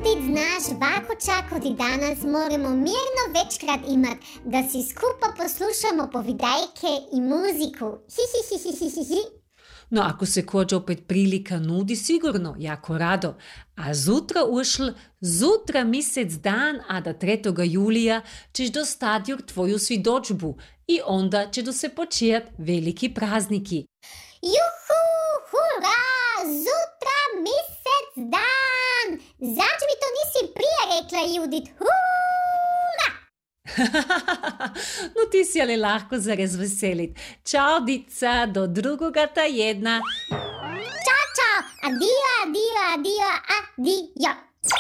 Judit, znaš, vako čak od i danas moramo mirno večkrat imat, da si skupa poslušamo povidajke i muziku. No ako se kođe opet prilika nudi, sigurno, jako rado. A zutra misec dan, a da 3. julija ćeš dostati tvoju svidočbu i onda će do se počijat veliki prazniki. Juhu, hurra, zutra misec dan! Zašto mi to nisi prije rekla, Judit? Hurra! No ti si ali lahko za razveselit. Čao, dica, do drugoga ta jedna. Ciao, ciao, addio, addio, addio, addio.